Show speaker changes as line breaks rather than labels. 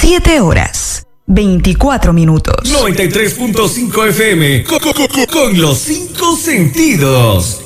7 horas, 24 minutos.
93.5 FM, con los 5 sentidos.